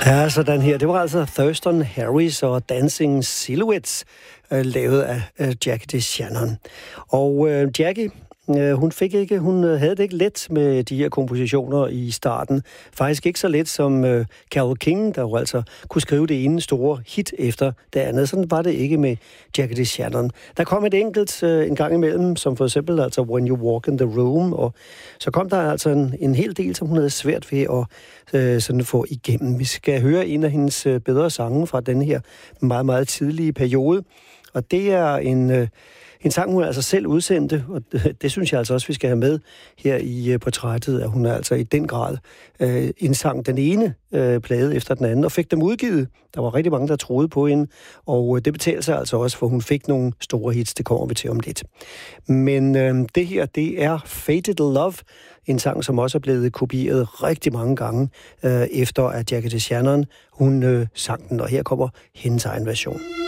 Ja, sådan her. Det var altså Thurston Harris og Dancing Silhouettes, lavet af Jackie DeShannon. Og Jackie, hun havde det ikke let med de her kompositioner i starten. Faktisk ikke så let som Carole King, der jo altså kunne skrive det ene store hit efter det andet. Sådan var det ikke med Jackie DeShannon. Der kom et enkelt en gang imellem, som for eksempel altså When You Walk in the Room, og så kom der altså en hel del, som hun havde svært ved at sådan få igennem. Vi skal høre en af hendes bedre sange fra den her meget, meget tidlige periode, og det er en sang, hun altså selv udsendte, og det synes jeg altså også, vi skal have med her i portrættet, at hun altså i den grad indsang den ene plade efter den anden, og fik dem udgivet. Der var rigtig mange, der troede på hende, og det betalte sig altså også, for hun fik nogle store hits, det kommer vi til om lidt. Men det her, det er Faded Love, en sang, som også er blevet kopieret rigtig mange gange, efter at Jackie DeShannon, hun sang den, og her kommer hendes egen version.